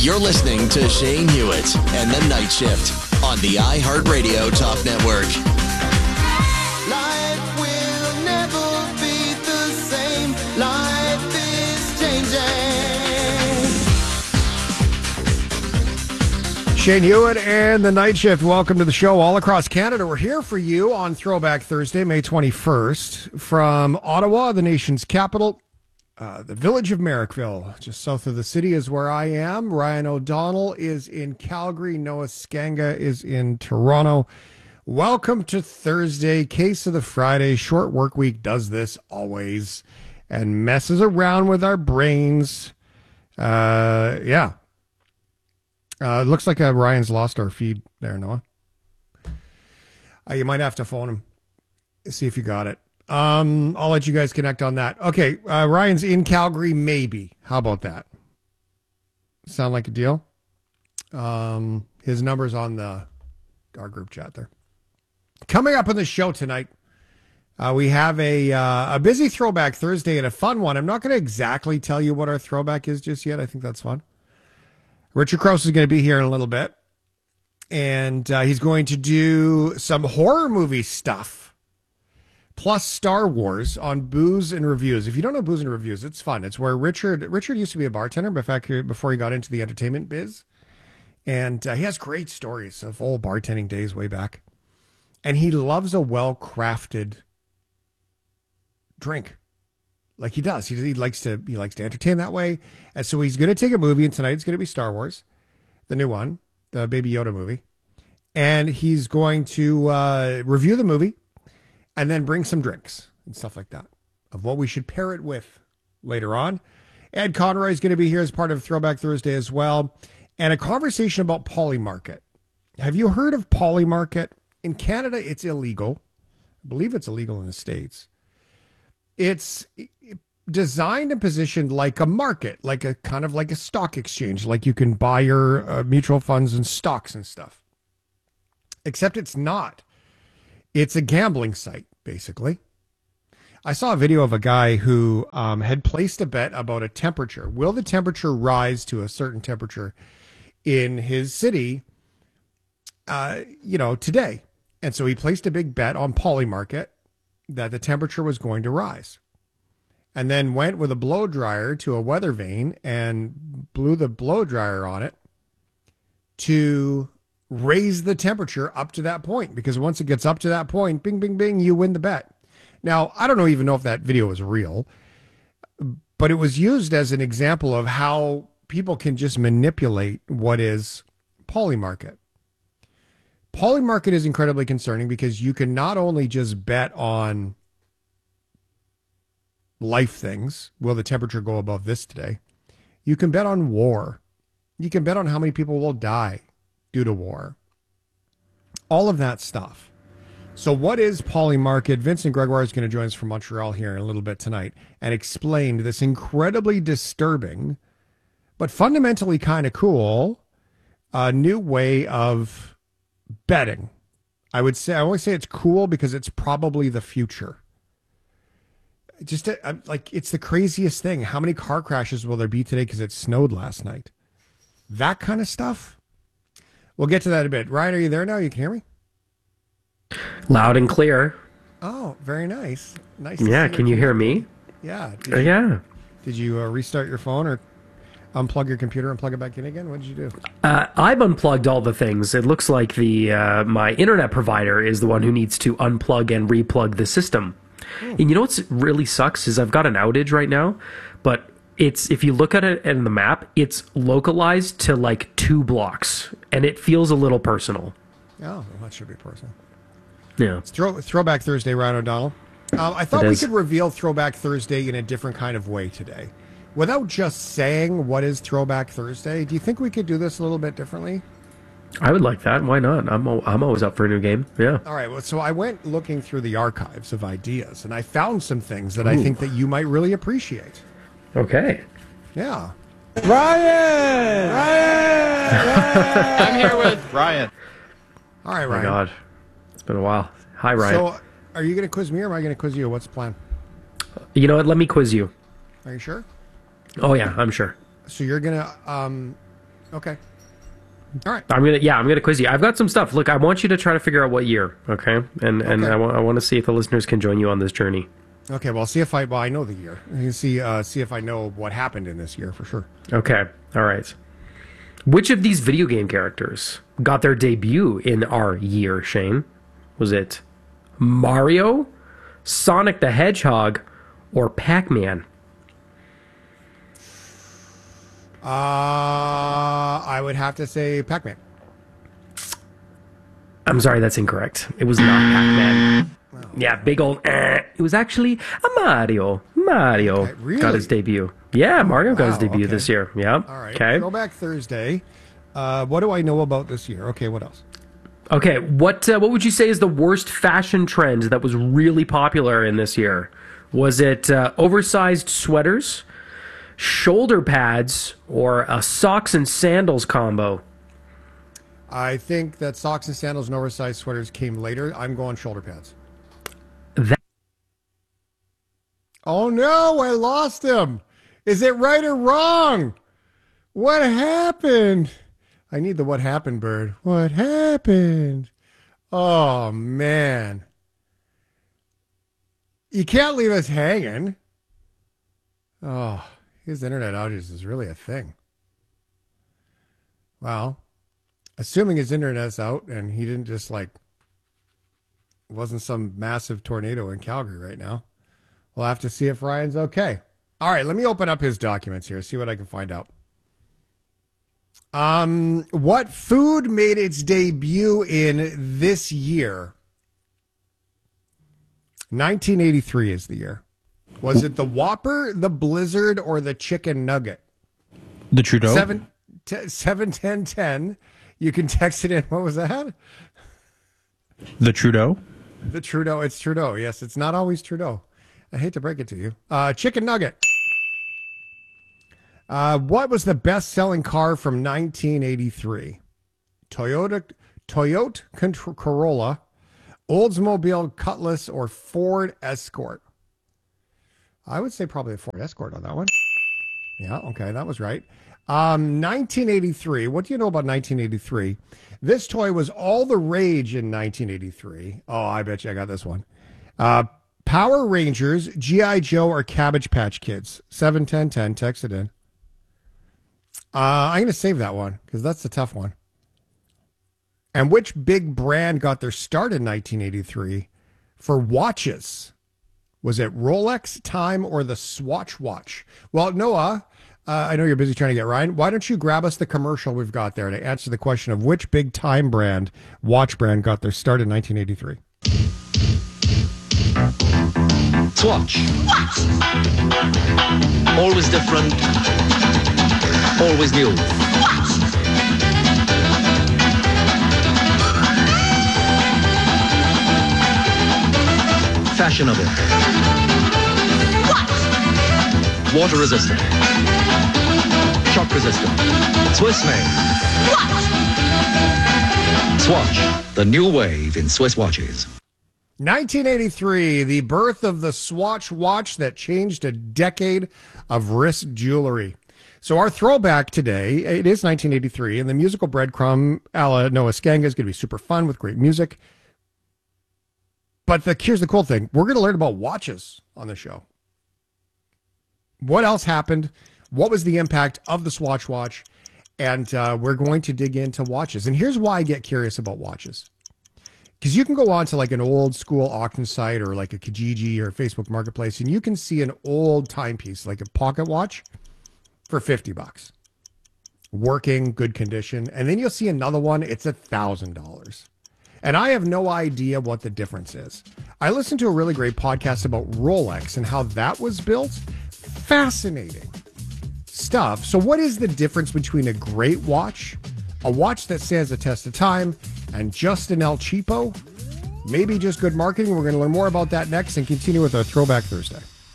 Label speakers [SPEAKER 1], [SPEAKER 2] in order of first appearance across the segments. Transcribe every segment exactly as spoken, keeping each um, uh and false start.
[SPEAKER 1] You're listening to Shane Hewitt and the Night Shift on the iHeartRadio Talk Network.
[SPEAKER 2] Life will never be the same. Life is changing.
[SPEAKER 3] Shane Hewitt and the Night Shift. Welcome to the show all across Canada. We're here for you on Throwback Thursday, May twenty-first, from Ottawa, the nation's capital. Uh, the village of Merrickville, just south of the city, is where I am. Ryan O'Donnell is in Calgary. Noah Skanga is in Toronto. Welcome to Thursday. Case of the Friday. Short work week does this always and messes around with our brains. Uh, yeah. Uh, it looks like uh, Ryan's lost our feed there, Noah. Uh, you might have to phone him. See if you got it. Um, I'll let you guys connect on that. Okay, uh, Ryan's in Calgary, maybe. How about that? Sound like a deal? Um, his number's on the our group chat there. Coming up on the show tonight, uh, we have a uh, a busy Throwback Thursday and a fun one. I'm not going to exactly tell you what our throwback is just yet. I think that's fun. Richard Crouse is going to be here in a little bit, and uh, he's going to do some horror movie stuff. Plus Star Wars on Booze and Reviews. If you don't know Booze and Reviews, it's fun. It's where Richard Richard used to be a bartender before he got into the entertainment biz. And uh, he has great stories of old bartending days way back. And he loves a well-crafted drink. Like he does. He, he likes to he likes to entertain that way. And so he's going to take a movie, and tonight it's going to be Star Wars, the new one, the Baby Yoda movie. And he's going to uh, review the movie. And then bring some drinks and stuff like that of what we should pair it with later on. Ed Conroy is going to be here as part of Throwback Thursday as well. And a conversation about Polymarket. Have you heard of Polymarket? In Canada, it's illegal. I believe it's illegal in the States. It's designed and positioned like a market, like a kind of like a stock exchange, like you can buy your uh, mutual funds and stocks and stuff. Except it's not. It's a gambling site, basically. I saw a video of a guy who um, had placed a bet about a temperature. Will the temperature rise to a certain temperature in his city, uh, you know, today? And so he placed a big bet on Polymarket that the temperature was going to rise. And then went with a blow dryer to a weather vane and blew the blow dryer on it to raise the temperature up to that point, because once it gets up to that point, bing, bing, bing, you win the bet. Now, I don't know, even know if that video was real, but it was used as an example of how people can just manipulate what is Polymarket. Polymarket is incredibly concerning because you can not only just bet on life things. Will the temperature go above this today? You can bet on war. You can bet on how many people will die due to war. All of that stuff. So what is Polymarket? Vincent Gregoire is going to join us from Montreal here in a little bit tonight and explain this incredibly disturbing, but fundamentally kind of cool, uh, new way of betting. I would say, I always say it's cool because it's probably the future. Just uh, like, it's the craziest thing. How many car crashes will there be today because it snowed last night? That kind of stuff. We'll get to that in a bit. Ryan, are you there now? You can hear me?
[SPEAKER 4] Loud and clear.
[SPEAKER 3] Oh, very nice. Nice.
[SPEAKER 4] Yeah, can you hear me?
[SPEAKER 3] Yeah. Did
[SPEAKER 4] uh,
[SPEAKER 3] you,
[SPEAKER 4] yeah.
[SPEAKER 3] Did you uh, restart your phone or unplug your computer and plug it back in again? What did you do?
[SPEAKER 4] Uh, I've unplugged all the things. It looks like the uh, my internet provider is the one who needs to unplug and replug the system. Oh. And you know what's really sucks is I've got an outage right now, but it's, if you look at it in the map, it's localized to like two blocks, and it feels a little personal.
[SPEAKER 3] Oh, well, that should be personal.
[SPEAKER 4] Yeah.
[SPEAKER 3] It's throw, Throwback Thursday, Ryan O'Donnell. Um, I thought we could reveal Throwback Thursday in a different kind of way today. Without just saying what is Throwback Thursday, do you think we could do this a little bit differently?
[SPEAKER 4] I would like that. Why not? I'm I'm always up for a new game. Yeah.
[SPEAKER 3] All right. Well, so I went looking through the archives of ideas, and I found some things that Ooh. I think that you might really appreciate.
[SPEAKER 4] Okay.
[SPEAKER 3] Yeah.
[SPEAKER 5] Ryan! Ryan! Ryan!
[SPEAKER 6] I'm here with Ryan.
[SPEAKER 3] All right, Ryan.
[SPEAKER 4] Oh my God. It's been a while. Hi, Ryan.
[SPEAKER 3] So, are you going to quiz me or am I going to quiz you? What's the plan?
[SPEAKER 4] You know what? Let me quiz you.
[SPEAKER 3] Are you sure?
[SPEAKER 4] Oh, yeah, I'm sure.
[SPEAKER 3] So you're going to um, Okay. All right.
[SPEAKER 4] I'm gonna yeah, I'm gonna quiz you. I've got some stuff. Look, I want you to try to figure out what year, okay? And and
[SPEAKER 3] Okay.
[SPEAKER 4] I want I want to see if the listeners can join you on this journey.
[SPEAKER 3] Okay, well, see if I, well, I know the year. You can see, uh, see if I know what happened in this year for sure.
[SPEAKER 4] Okay. All right. Which of these video game characters got their debut in our year, Shane? Was it Mario, Sonic the Hedgehog, or Pac-Man?
[SPEAKER 3] Uh, I would have to say Pac-Man.
[SPEAKER 4] I'm sorry, that's incorrect. It was not Pac-Man. Yeah, big old eh. It was actually a Mario. Mario
[SPEAKER 3] Okay, really?
[SPEAKER 4] got his debut. Yeah, Mario got his
[SPEAKER 3] wow,
[SPEAKER 4] debut
[SPEAKER 3] okay.
[SPEAKER 4] this year. Yeah.
[SPEAKER 3] All right.
[SPEAKER 4] Okay.
[SPEAKER 3] Throwback Thursday. Uh, what do I know about this year? Okay, what else?
[SPEAKER 4] Okay. What uh, what would you say is the worst fashion trend that was really popular in this year? Was it uh, oversized sweaters, shoulder pads, or a socks and sandals combo?
[SPEAKER 3] I think that socks and sandals and oversized sweaters came later. I'm going shoulder pads.
[SPEAKER 4] That
[SPEAKER 3] Oh no, I lost him. Is it right or wrong? What happened? I need the what happened bird. What happened? Oh man. You can't leave us hanging. Oh, his internet outage is really a thing. Well, assuming his internet's out and he didn't just like, it wasn't some massive tornado in Calgary right now. We'll have to see if Ryan's okay. All right, let me open up his documents here, see what I can find out. Um, what food made its debut in this year? nineteen eighty-three is the year. Was it the Whopper, the Blizzard, or the Chicken Nugget?
[SPEAKER 6] The Trudeau?
[SPEAKER 3] Seven, t- seven, ten, ten. You can text it in. What was that?
[SPEAKER 6] The Trudeau?
[SPEAKER 3] The Trudeau. It's Trudeau. Yes, it's not always Trudeau. I hate to break it to you. Uh, Chicken Nugget. Uh, what was the best-selling car from nineteen eighty-three? Toyota, Toyota Cont- Corolla, Oldsmobile Cutlass, or Ford Escort? I would say probably a Ford Escort on that one. Yeah, okay, that was right. Um, nineteen eighty-three. What do you know about nineteen eighty-three? This toy was all the rage in nineteen eighty-three. Oh, I bet you I got this one. Uh, Power Rangers, G I. Joe, or Cabbage Patch Kids? seven ten ten. Text it in. Uh, I'm going to save that one because that's the tough one. And which big brand got their start in nineteen eighty-three for watches? Was it Rolex, Time, or the Swatch watch? Well, Noah, uh, I know you're busy trying to get Ryan. Why don't you grab us the commercial we've got there to answer the question of which big time brand, watch brand, got their start in nineteen eighty-three?
[SPEAKER 7] Swatch. What? Always different. Always new. What? Fashionable. What? Water resistant. Shock resistant. Swiss made. What? Swatch, the new wave in Swiss watches.
[SPEAKER 3] nineteen eighty-three, the birth of the Swatch watch that changed a decade of wrist jewelry. So our throwback today, it is nineteen eighty-three, and the musical breadcrumb a la Noah Skanga is going to be super fun with great music. But the, here's the cool thing. We're going to learn about watches on the show. What else happened? What was the impact of the Swatch watch? And uh, we're going to dig into watches. And here's why I get curious about watches. Because you can go on to like an old school auction site or like a Kijiji or Facebook Marketplace, and you can see an old timepiece, like a pocket watch, for fifty bucks. Working, good condition. And then you'll see another one, it's a thousand dollars. And I have no idea what the difference is. I listened to a really great podcast about Rolex and how that was built. Fascinating stuff. So what is the difference between a great watch, a watch that stands the test of time, and just an El Cheapo? Maybe just good marketing. We're going to learn more about that next and continue with our Throwback Thursday.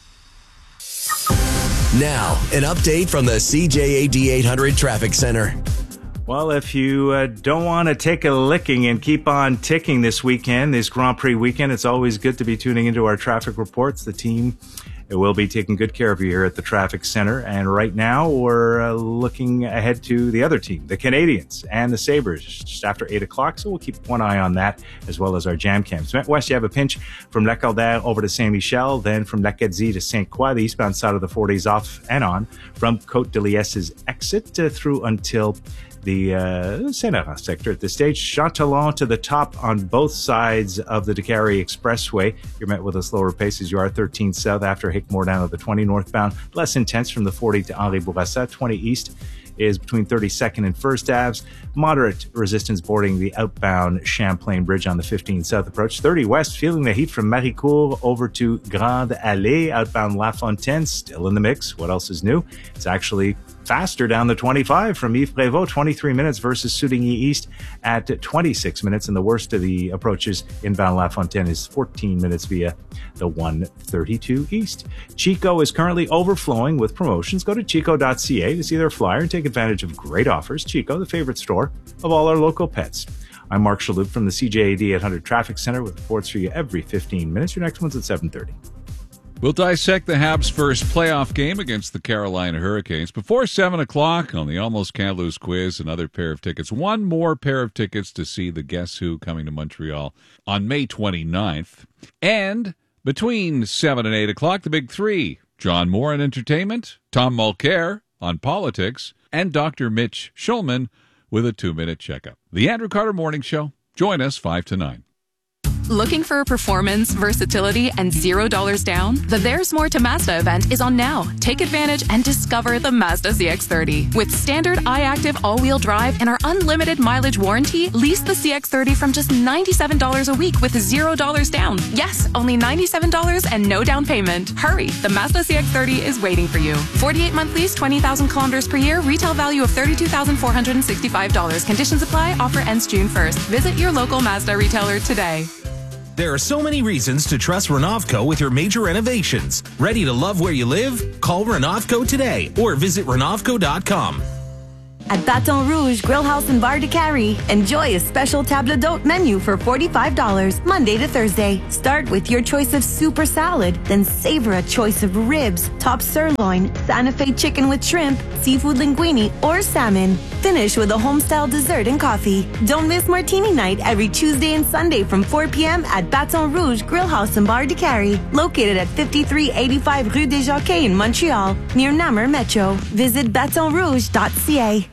[SPEAKER 1] Now, an update from the C J A D eight hundred Traffic Center.
[SPEAKER 8] Well, if you uh, don't want to take a licking and keep on ticking this weekend, this Grand Prix weekend, it's always good to be tuning into our traffic reports. The team It will be taking good care of you here at the traffic center. And right now, we're uh, looking ahead to the other team, the Canadians and the Sabres, just after eight o'clock. So we'll keep one eye on that, as well as our jam cams. West, you have a pinch from Lac-Calder over to Saint-Michel, then from L'Acadie to Sainte-Croix, the eastbound side of the forties off and on, from Côte-de-Liesse's exit uh, through until the uh, Saint-Laurent sector at this stage. Châtillon to the top on both sides of the Décarie Expressway. You're met with a slower pace as you are thirteen south after Hickmore down to the twenty northbound. Less intense from the forty to Henri Bourassa. twenty east is between thirty-second and first Aves. Moderate resistance boarding the outbound Champlain Bridge on the fifteen south approach. thirty west, feeling the heat from Maricourt over to Grande Allée. Outbound La Fontaine, still in the mix. What else is new? It's actually faster down the twenty-five from Yves Prévost, twenty-three minutes versus Soudigny East at twenty-six minutes. And the worst of the approaches inbound La Fontaine is fourteen minutes via the one thirty-two East. Chico is currently overflowing with promotions. Go to chico dot c a to see their flyer and take advantage of great offers. Chico, the favorite store of all our local pets. I'm Mark Shalhoub from the C J A D eight hundred Traffic Center with reports for you every fifteen minutes. Your next one's at seven thirty.
[SPEAKER 9] We'll dissect the Habs' first playoff game against the Carolina Hurricanes before seven o'clock on the Almost Can't Lose quiz. Another pair of tickets. One more pair of tickets to see the Guess Who coming to Montreal on May twenty-ninth. And between seven and eight o'clock, the big three. John Moore on entertainment, Tom Mulcair on politics, and Doctor Mitch Schulman with a two-minute checkup. The Andrew Carter Morning Show. Join us five to nine.
[SPEAKER 10] Looking for performance, versatility, and zero dollars down? The There's More to Mazda event is on now. Take advantage and discover the Mazda C X thirty. With standard iActive all-wheel drive and our unlimited mileage warranty, lease the C X thirty from just ninety-seven dollars a week with zero dollars down. Yes, only ninety-seven dollars and no down payment. Hurry, the Mazda C X thirty is waiting for you. forty-eight month lease, twenty thousand kilometers per year, retail value of thirty-two thousand four hundred sixty-five dollars. Conditions apply, offer ends June first. Visit your local Mazda retailer today.
[SPEAKER 11] There are so many reasons to trust Renovco with your major renovations. Ready to love where you live? Call Renovco today or visit renovco dot com.
[SPEAKER 12] At Baton Rouge Grill House and Bar de Carrie, enjoy a special table d'hôte menu for forty-five dollars Monday to Thursday. Start with your choice of super salad, then savor a choice of ribs, top sirloin, Santa Fe chicken with shrimp, seafood linguine, or salmon. Finish with a home-style dessert and coffee. Don't miss Martini Night every Tuesday and Sunday from four p.m. at Baton Rouge Grill House and Bar de Carrie, located at fifty-three eighty-five Rue des Jockeys in Montreal, near Namur Metro. Visit baton rouge dot c a.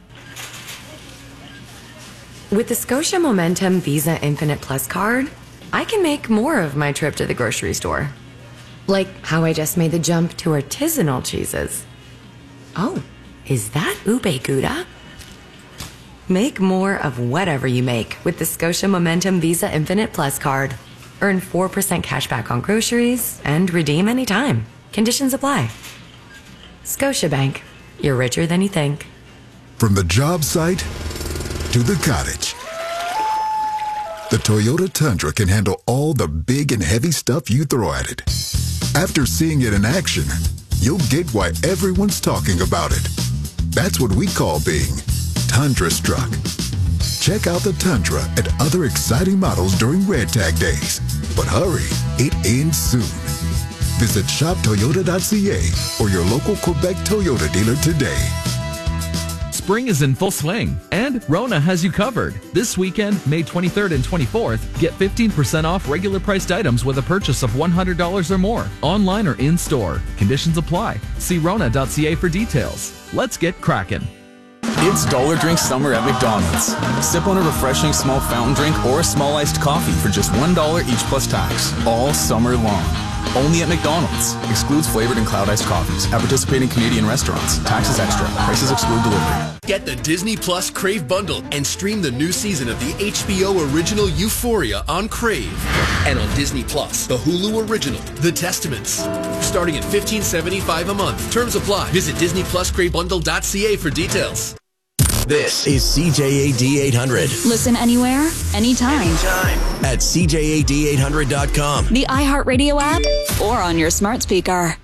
[SPEAKER 13] With the Scotia Momentum Visa Infinite Plus card, I can make more of my trip to the grocery store. Like how I just made the jump to artisanal cheeses. Oh, is that ube gouda? Make more of whatever you make with the Scotia Momentum Visa Infinite Plus card. Earn four percent cash back on groceries and redeem anytime. Conditions apply. Scotiabank. You're richer than you think.
[SPEAKER 14] From the job site to the cottage, the Toyota Tundra can handle all the big and heavy stuff you throw at it. After seeing it in action, you'll get why everyone's talking about it. That's what we call being Tundra struck. Check out the Tundra and other exciting models during Red Tag Days. But hurry, it ends soon. Visit shop toyota dot c a or your local Quebec Toyota dealer today.
[SPEAKER 15] Spring is in full swing, and Rona has you covered. This weekend, May twenty-third and twenty-fourth, get fifteen percent off regular priced items with a purchase of one hundred dollars or more, online or in-store. Conditions apply. See rona dot c a for details. Let's get cracking.
[SPEAKER 16] It's Dollar Drink Summer at McDonald's. Sip on a refreshing small fountain drink or a small iced coffee for just one dollar each plus tax, all summer long. Only at McDonald's. Excludes flavored and cloud iced coffees. At participating Canadian restaurants. Taxes extra. Prices exclude delivery.
[SPEAKER 17] Get the Disney Plus Crave bundle and stream the new season of the H B O original Euphoria on Crave. And on Disney Plus, the Hulu original, The Testaments. Starting at fifteen seventy-five a month. Terms apply. Visit disney plus crave bundle dot c a for details.
[SPEAKER 1] This is C J A D eight hundred.
[SPEAKER 18] Listen anywhere, anytime.
[SPEAKER 1] Anytime. At C J A D eight hundred dot com.
[SPEAKER 18] The iHeartRadio app or on your smart speaker.